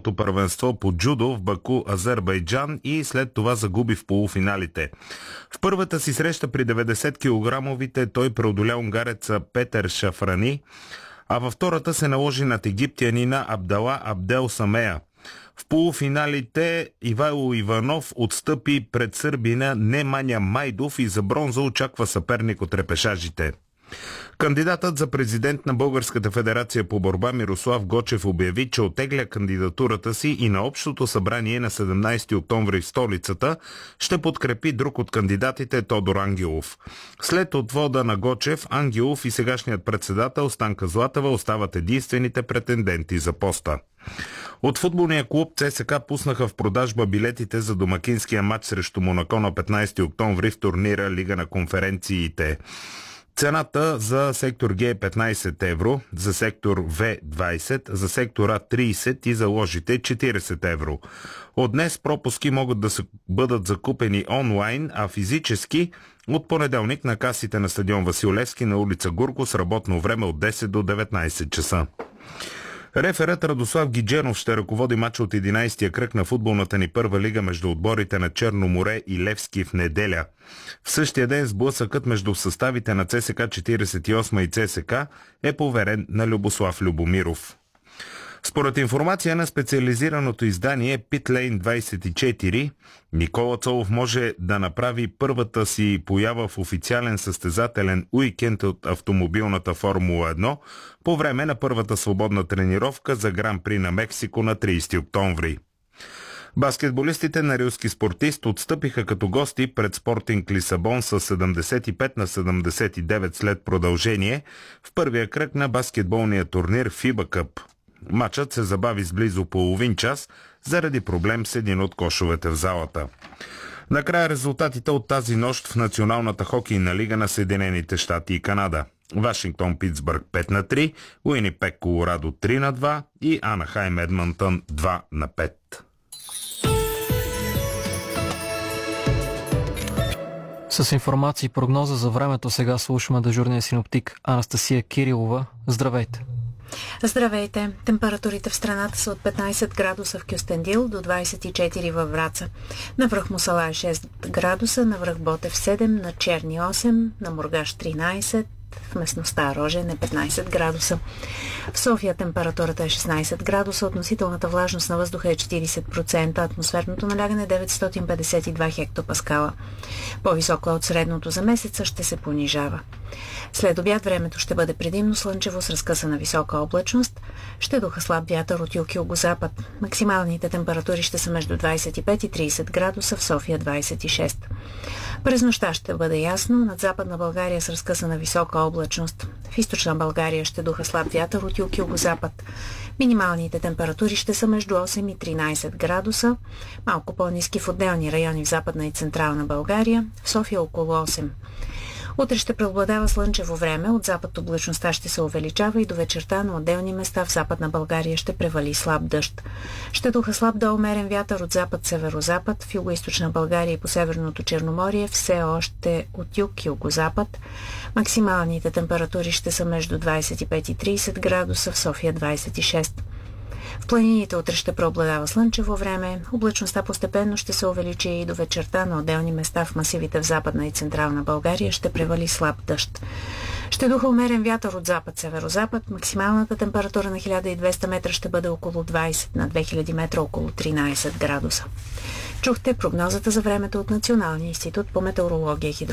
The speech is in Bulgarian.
световното първенство по джудо в Баку, Азербайджан и след това загуби в полуфиналите. В първата си среща при 90 килограмовите той преодоля унгареца Петър Шафрани, а във втората се наложи над египтянина Абдала Абдел Самея. В полуфиналите Ивайло Иванов отстъпи пред сърбина Неманя Майдов и за бронза очаква съперник от репешажите. Кандидатът за президент на Българската федерация по борба Мирослав Гочев обяви, че оттегля кандидатурата си и на общото събрание на 17 октомври в столицата ще подкрепи друг от кандидатите Тодор Ангелов. След отвода на Гочев, Ангелов и сегашният председател Станка Златева остават единствените претенденти за поста. От футболния клуб ЦСКА пуснаха в продажба билетите за домакинския матч срещу Монако на 15 октомври в турнира Лига на конференциите. Цената за сектор Г е 15 евро, за сектор В 20, за сектора 30 и за ложите 40 евро. От днес пропуски могат да бъдат закупени онлайн, а физически от понеделник на касите на стадион Васил Левски на улица Гурко с работно време от 10 до 19 часа. Реферът Радослав Гидженов ще ръководи мача от 11-я кръг на футболната ни първа лига между отборите на Черно море и Левски в неделя. В същия ден сблъсъкът между съставите на ЦСКА 48 и ЦСКА е поверен на Любослав Любомиров. Според информация на специализираното издание Pitlane 24, Никола Цолов може да направи първата си поява в официален състезателен уикенд от автомобилната Формула 1 по време на първата свободна тренировка за Гран-при на Мексико на 30 октомври. Баскетболистите на рилски спортист отстъпиха като гости пред Спортинг Лисабон с 75-79 след продължение в първия кръг на баскетболния турнир FIBA Cup. Матчът се забави с близо половин час заради проблем с един от кошовете в залата. Накрая резултатите от тази нощ в Националната хокейна лига на Съединените щати и Канада. Вашингтон Питсбърг 5-3, Уинипек Колорадо 3-2 и Анахайм Едмънтън 2-5. С информация и прогноза за времето сега слушаме дежурния синоптик Анастасия Кирилова. Здравейте! Здравейте! Температурите в страната са от 15 градуса в Кюстендил до 24 във Враца. На връх Мусала е 6 градуса, на връх Ботев 7, на Черни 8, на Мургаш 13, в местността Рожен е 15 градуса. В София температурата е 16 градуса, относителната влажност на въздуха е 40%, атмосферното налягане е 952 хектопаскала. По-високо от средното за месеца ще се понижава. След обяд времето ще бъде предимно слънчево с разкъсана висока облачност. Ще духа слаб вятър от юг-югозапад. Максималните температури ще са между 25 и 30 градуса, в София 26. През нощта ще бъде ясно, над Западна България с разкъсана висока облачност. В Източна България ще духа слаб вятър от юг-югозапад. Минималните температури ще са между 8 и 13 градуса, малко по-ниски в отделни райони в Западна и Централна България, в София около 8. Утре ще преобладава слънчево време, от запад облачността ще се увеличава и до вечерта на отделни места в Западна България ще превали слаб дъжд. Ще духа слаб до умерен вятър от запад-северозапад, в югоизточна България и по Северното Черноморие все още от юг-югозапад. Максималните температури ще са между 25 и 30 градуса, в София 26. В планините утре ще преобладава слънчево време, облачността постепенно ще се увеличи и до вечерта на отделни места в масивите в Западна и Централна България ще превали слаб дъжд. Ще духа умерен вятър от запад-северозапад, максималната температура на 1200 метра ще бъде около 20, на 2000 метра около 13 градуса. Чухте прогнозата за времето от Националния институт по метеорология и хидрология.